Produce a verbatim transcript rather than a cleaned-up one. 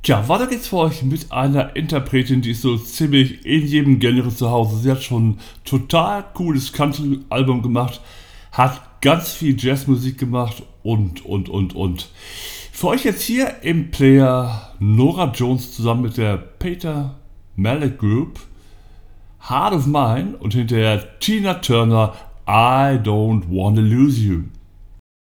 Tja, weiter geht's für euch mit einer Interpretin, die ist so ziemlich in jedem Genre zu Hause. Sie hat schon ein total cooles Country-Album gemacht, hat ganz viel Jazzmusik gemacht und, und, und, und. Für euch jetzt hier im Player Norah Jones zusammen mit der Peter Malick Group, Heart of Mine und hinterher Tina Turner, I Don't Wanna Lose You.